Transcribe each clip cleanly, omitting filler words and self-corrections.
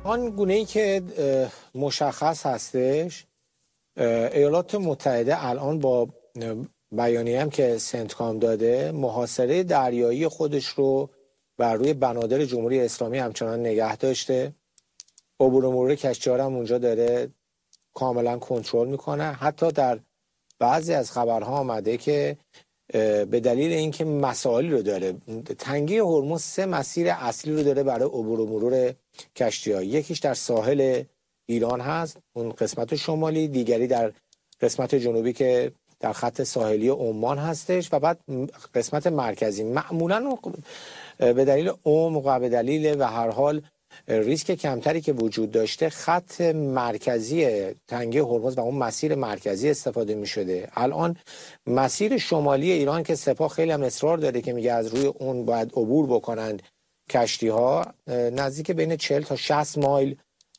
آن گونه‌ای که مشخص هستش، ایالات متحده الان با بیانیه هم که سنتکام داده محاصره دریایی خودش رو بر روی بنادر جمهوری اسلامی همچنان نگه داشته. عبور و مرور کشتی‌ها هم اونجا داره کاملا کنترل میکنه. حتی در بعضی از خبرها آمده که به دلیل اینکه مسائلی رو داره، تنگه هرمز 3 مسیر اصلی رو داره برای عبور و مرور کشتی‌ها. یکیش در ساحل ایران هست، اون قسمت شمالی، دیگری در قسمت جنوبی که در خط ساحلی عمان هستش و بعد قسمت مرکزی. معمولاً به دلیل عمق و به دلیل و هر حال ریسک کمتری که وجود داشته، خط مرکزی تنگه هرمز و اون مسیر مرکزی استفاده می شده. الان مسیر شمالی ایران که سپاه خیلی هم اصرار داره که میگه از روی اون باید عبور بکنند کشتی ها، نزدیک بین 40 تا 60 مایل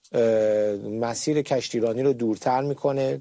مسیر کشتیرانی رو دورتر میکنه.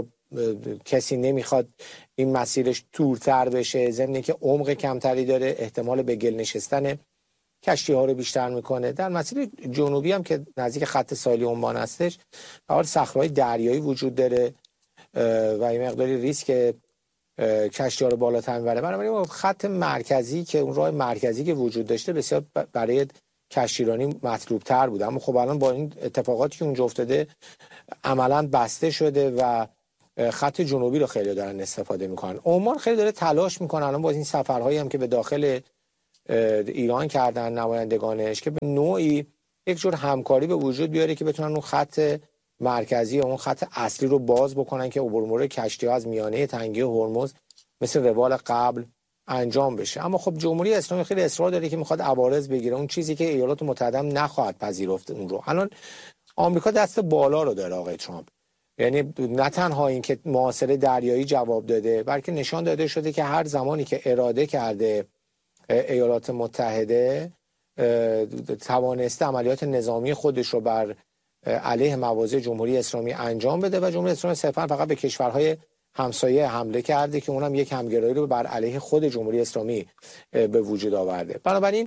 کسی نمیخواد این مسیرش دورتر بشه، ضمن که عمق کمتری داره، احتمال به گل نشستن کشتی ها رو بیشتر میکنه. در مسیر جنوبی هم که نزدیک خط ساحلی عمان هستش، به حال صخره‌های دریایی وجود داره و این مقداری ریسک کشتی ها رو بالاتر میبره. بنابراین خط مرکزی که اون راه مرکزی که وجود داشته بسیار برای کشتیرانی مطلوب تر بود، اما خب الان با این اتفاقاتی که اونجا افتاده عملا بسته شده و خط جنوبی رو خیلی دارن استفاده میکنن. عمان خیلی داره تلاش میکنه الان با این سفرهایی هم که به داخل ایران کردن نمایندگانش که به نوعی یک جور همکاری به وجود بیاره که بتونن اون خط مرکزی اون خط اصلی رو باز بکنن که عبور و مرور کشتی‌ها از میانه تنگه هرمز مثل روال قبل انجام بشه. اما خب جمهوری اسلامی خیلی اصرار داره که میخواد عوارض بگیره، اون چیزی که ایالات متحده نخواهد پذیرفت اون رو. الان آمریکا دست بالا رو داره آقای ترامپ، یعنی نه تنها این که محاصره دریایی جواب داده، بلکه نشان داده شده که هر زمانی که اراده کرده ایالات متحده توانسته عملیات نظامی خودش رو بر علیه مواضع جمهوری اسلامی انجام بده و جمهوری اسلامی صرفا فقط به کشورهای همسایه حمله کرده که اونم یک همگرایی رو بر علیه خود جمهوری اسلامی به وجود آورده. بنابراین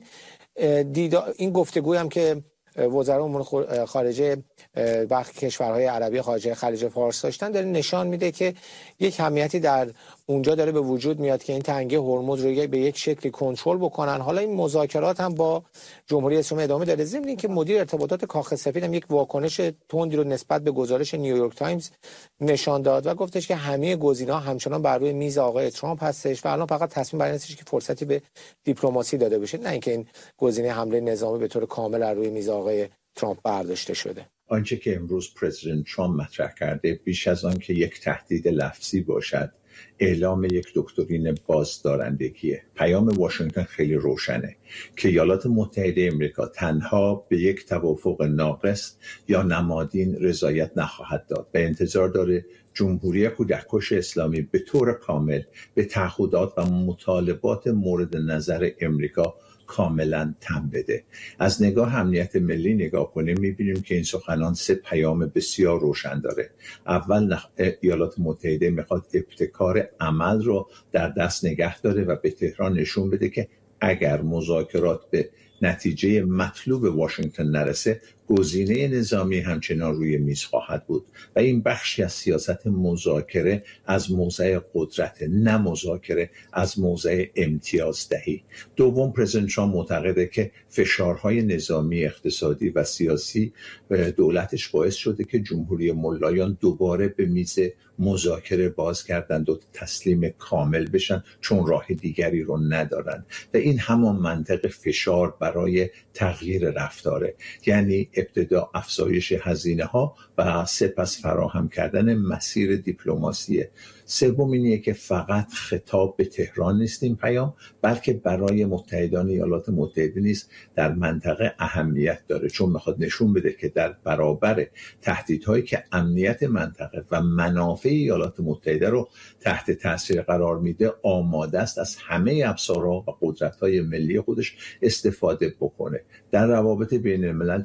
این گفتگوی هم که وزرای امور خارجه برخی کشورهای عربی خارجه خلیج فارس داشتن داره نشان میده که یک همیتی در اونجا داره به وجود میاد که این تنگه هرمز رو به یک شکلی کنترل بکنن. حالا این مذاکرات هم با جمهوری اسلامی ادامه داره، ضمن اینکه مدیر ارتباطات کاخ سفید هم یک واکنش تندی رو نسبت به گزارش نیویورک تایمز نشان داد و گفتش که همه گزینه‌ها همچنان بر روی میز آقای ترامپ هستش و الان فقط تصمیم بر این است که فرصتی به دیپلماسی داده بشه، نه اینکه این گزینه حمله نظامی به طور کامل از روی میز آقای ترامپ برداشته شده. آنچه که امروز پرزیدنت ترامپ مطرح کرده بیش از آن که یک تهدید لفظی باشد، اعلام یک دکترین بازدارندگیه. پیام واشنگتن خیلی روشنه که ایالات متحده آمریکا تنها به یک توافق ناقص یا نمادین رضایت نخواهد داد و انتظار داره جمهوری کودککش اسلامی به طور کامل به تعهدات و مطالبات مورد نظر امریکا کاملا تن بده. از نگاه امنیت ملی نگاه کنیم میبینیم که این سخنان 3 پیام بسیار روشن داره. اول ایالات متحده میخواد ابتکار عمل رو در دست نگه داره و به تهران نشون بده که اگر مذاکرات به نتیجه مطلوب واشنگتن نرسه، گزینه نظامی همچنان روی میز خواهد بود و این بخشی از سیاست مذاکره از موضع قدرت، نه مذاکره از موضع امتیازدهی. دوم، پرزیدنت ترامپ معتقده که فشارهای نظامی، اقتصادی و سیاسی دولتش باعث شده که جمهوری ملایان دوباره به میز مذاکره باز کردند و تسلیم کامل بشن چون راه دیگری رو ندارن و این همان منطق فشار برای تغییر رفتاره، یعنی ابتدا افزایش هزینه ها و سپس فراهم کردن مسیر دیپلماسیه. سوم اینه که فقط خطاب به تهران نیست این پیام، بلکه برای متحدان ایالات متحده نیز در منطقه اهمیت داره، چون میخواد نشون بده که در برابر تهدیدهایی که امنیت منطقه و منافع ایالات متحده رو تحت تاثیر قرار میده، آماده است از همه ابزارها و قدرت‌های ملی خودش استفاده بکنه. در روابط بین الملل چنین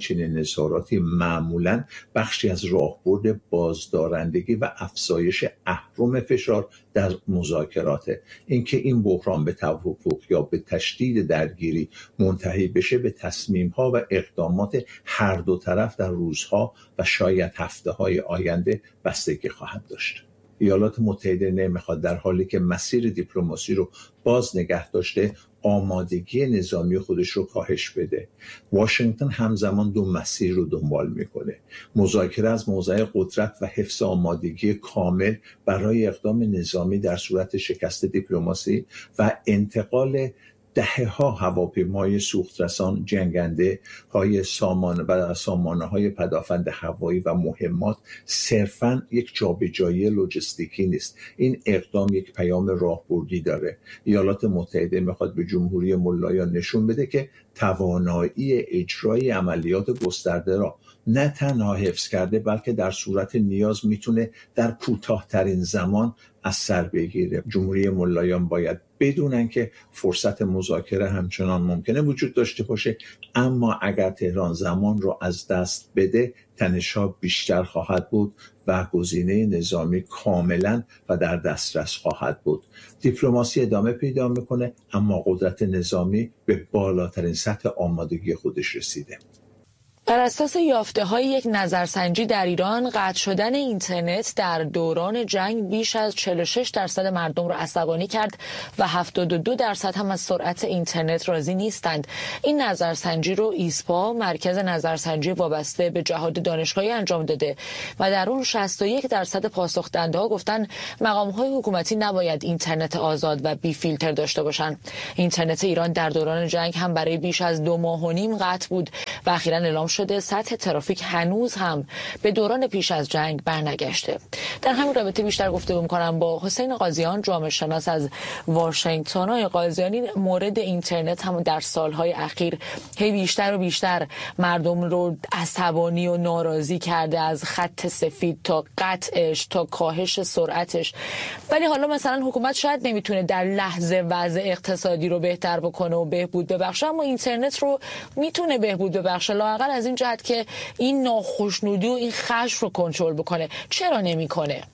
انحصاراتی معمولاً بخشی از راهبرد بازدارندگی و افزایش اهرم فشار در مذاکراته. اینکه این بحران به توافق یا به تشدید درگیری منتهی بشه به تصمیم‌ها و اقدامات هر دو طرف در روزها و شاید هفته‌های آینده بستگی خواهد داشت. ایالات متحده نمیخواد در حالی که مسیر دیپلماسی رو باز نگه داشته آمادگی نظامی خودش رو کاهش بده. واشنگتن همزمان دو مسیر رو دنبال میکنه: مذاکره از موضع قدرت و حفظ آمادگی کامل برای اقدام نظامی در صورت شکست دیپلماسی و انتقال دهه‌ها هواپیمای سوخترسان جنگنده های سامانه های پدافند هوایی و مهمات صرفاً یک جابجایی لوجستیکی نیست. این اقدام یک پیام راهبردی داره. ایالات متحده میخواد به جمهوری ملایان نشون بده که توانایی اجرای عملیات گسترده را نه تنها حفظ کرده بلکه در صورت نیاز میتونه در کوتاه‌ترین زمان از سر بگیره. جمهوری ملایان باید بدونن که فرصت مذاکره همچنان ممکنه وجود داشته باشه، اما اگر تهران زمان رو از دست بده تنش‌ها بیشتر خواهد بود و گزینه نظامی کاملا و در دسترس خواهد بود. دیپلماسی ادامه پیدا میکنه اما قدرت نظامی به بالاترین سطح آمادگی خودش رسیده. بر اساس یافته‌های یک نظرسنجی در ایران، قطع شدن اینترنت در دوران جنگ بیش از 46% مردم را عصبانی کرد و 72% هم از سرعت اینترنت راضی نیستند. این نظرسنجی رو ایسپا، مرکز نظرسنجی وابسته به جهاد دانشگاهی، انجام داده و در اون 61% پاسخ دهنده‌ها گفتن مقام‌های حکومتی نباید اینترنت آزاد و بی فیلتر داشته باشند. اینترنت ایران در دوران جنگ هم برای بیش از 2.5 ماه قطع بود و اخیراً اعلام شده سطح ترافیک هنوز هم به دوران پیش از جنگ برنگشته. در همین رابطه بیشتر گفتگو می‌کنم با حسین قاضیان، جامعه شناس از واشنگتن. های قاضیان، این مورد اینترنت هم در سالهای اخیر هی بیشتر و بیشتر مردم رو عصبانی و ناراضی کرده، از خط سفید تا قطعش تا کاهش سرعتش. ولی حالا مثلا حکومت شاید نمیتونه در لحظه وضع اقتصادی رو بهتر بکنه و بهبود ببخشه، اما اینترنت رو میتونه بهبود ببخشه، لااقل از این جهت که این ناخوشنودی و این خشم رو کنترل بکنه. چرا نمیکنه؟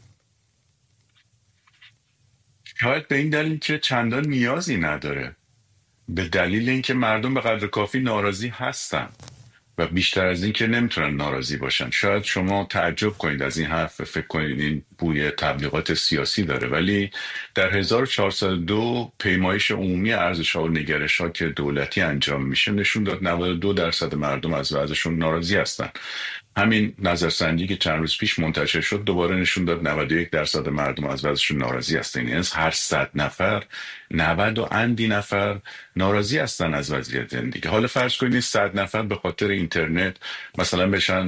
شاید به این دلیل که چندان نیازی نداره، به دلیل اینکه مردم به قدر کافی ناراضی هستن و بیشتر از این که نمیتونن ناراضی باشن. شاید شما تعجب کنید از این حرف، فکر کنید این بوی تبلیغات سیاسی داره، ولی در 1402 پیمایش عمومی ارزش‌ها و نگرش‌ها که دولتی انجام میشه نشون داد 92% مردم از وضعشون ناراضی هستن. همین نظرسنجی که چند روز پیش منتشر شد دوباره نشون داد 91% مردم از وضعشون ناراضی هستن. یعنی هر 100 نفر 90 و اندی نفر ناراضی هستن از وضعیت زندگی. حالا فرض کنید 100 نفر به خاطر اینترنت مثلا بشن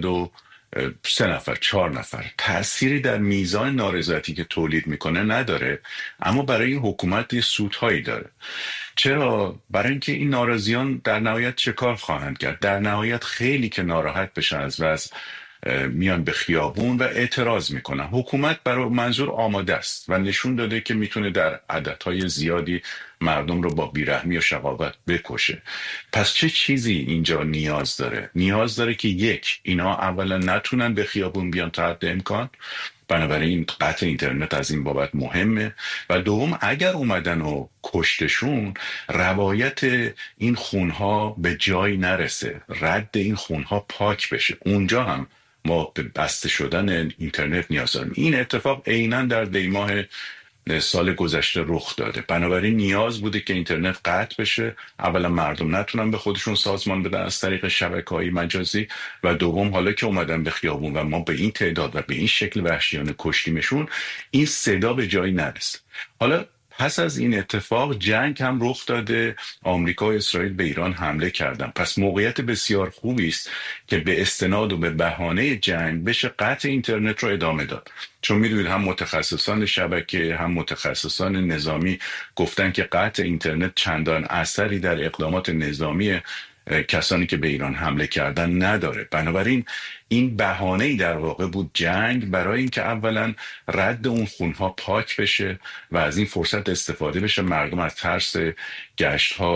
93 نفر، 4 نفر، تأثیری در میزان نارضایتی که تولید میکنه نداره، اما برای این حکومت یه سودهایی داره. چرا؟ برای اینکه این ناراضیان در نهایت چه کار خواهند کرد؟ در نهایت خیلی که ناراحت بشن از وضع میان به خیابون و اعتراض میکنن. حکومت برای منظور آماده است و نشون داده که میتونه در عددهای زیادی مردم رو با بیرحمی و شقاوت بکشه. پس چه چیزی اینجا نیاز داره؟ نیاز داره که یک، اینا اولا نتونن به خیابون بیان تا حد امکان، بنابراین قطع اینترنت از این بابت مهمه، و دوم اگر اومدن و کشتشون روایت این خونها به جای نرسه، رد این خونها پاک بشه، اونجا هم ما به بسته شدن اینترنت نیاز داریم. این اتفاق عیناً در دیماه سال گذشته رخ داده. بنابراین نیاز بوده که اینترنت قطع بشه، اولا مردم نتونن به خودشون سازمان بدن از طریق شبکه‌های مجازی، و دوم حالا که اومدن به خیابون و ما به این تعداد و به این شکل وحشیانه کشتیمشون، این صدا به جایی نرسه. حالا پس از این اتفاق جنگ هم رخ داده، آمریکا و اسرائیل به ایران حمله کردن. پس موقعیت بسیار خوبی است که به استناد و به بهانه جنگ بشه قطع اینترنت رو ادامه داد، چون میدونید هم متخصصان شبکه هم متخصصان نظامی گفتن که قطع اینترنت چندان اثری در اقدامات نظامی کسانی که به ایران حمله کردن نداره. بنابراین این بهانه‌ای در واقع بود جنگ، برای اینکه اولا رد اون خونها پاک بشه و از این فرصت استفاده بشه، مردم از ترس گشت‌ها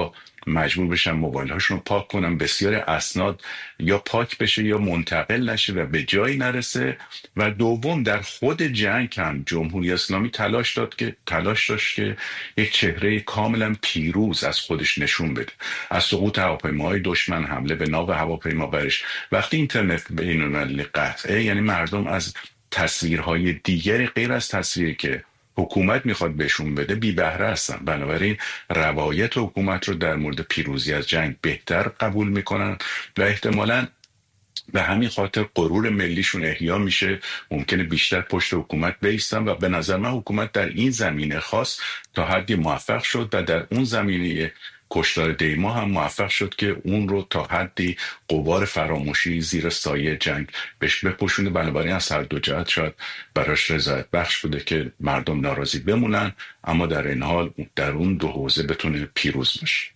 مجبور بشن موبایل هاشون رو پاک کنن، بسیار اسناد یا پاک بشه یا منتقل نشه و به جایی نرسه. و دوم، در خود جنگ هم جمهوری اسلامی تلاش داشت که یک چهره کاملا پیروز از خودش نشون بده. از سقوط هواپیماهای دشمن، حمله به ناو هواپیما برش، وقتی اینترنت بین‌المللی قطعه، یعنی مردم از تصویرهای دیگری غیر از تصویری که حکومت میخواد بهشون بده بی بهره هستن. بنابراین روایت حکومت رو در مورد پیروزی از جنگ بهتر قبول میکنن و احتمالاً به همین خاطر غرور ملیشون احیا میشه، ممکنه بیشتر پشت حکومت بایستن. و به نظر من حکومت در این زمینه خاص تا حدی موفق شد و در اون زمینه کشتار دیما هم موفق شد که اون رو تا حدی غبار فراموشی زیر سایه جنگ بهش بپوشونه. بنابراین از هر دو جهت شاید براش رضایت بخش بوده که مردم ناراضی بمونن، اما در این حال در اون دو حوزه بتونه پیروز بشه.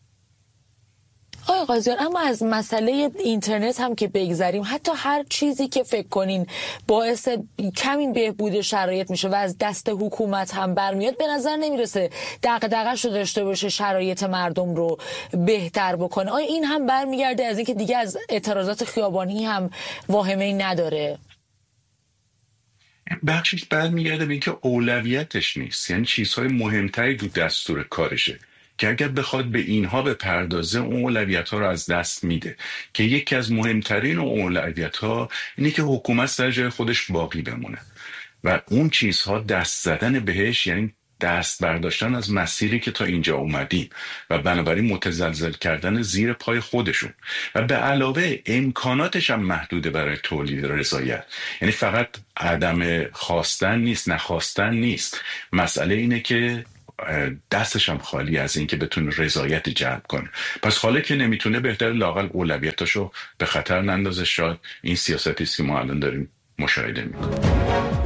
آقای قاضیان، اما از مسئله اینترنت هم که بگذریم، حتی هر چیزی که فکر کنین باعث کمی بهبود شرایط میشه و از دست حکومت هم برمیاد، به نظر نمیرسه دغدغه‌اش رو داشته باشه شرایط مردم رو بهتر بکنه. آیا این هم برمیگرده از اینکه دیگه از اعتراضات خیابانی هم واهمه‌ای نداره؟ بخشش برمیگرده به اینکه اولویتش نیست، یعنی چیزهای مهمتری تو دستور کارشه که اگر بخواد به اینها بپردازه اون اولویت‌ها رو از دست میده، که یکی از مهمترین اولویت‌ها اینه که حکومت سر جای خودش باقی بمونه و اون چیزها دست زدن بهش یعنی دست برداشتن از مسیری که تا اینجا اومدیم و بنابراین متزلزل کردن زیر پای خودشون و به علاوه امکاناتش هم محدوده برای تولید رضایت. یعنی فقط عدم خواستن نیست، نخواستن نیست، مسئله اینه که دستش هم خالی از این که بتونه رضایت جلب کنه. پس حالا که نمیتونه بهتر لااقل اولویتاشو به خطر نندازه. شاید این سیاستی است که ما الان داریم مشاهده میکنیم.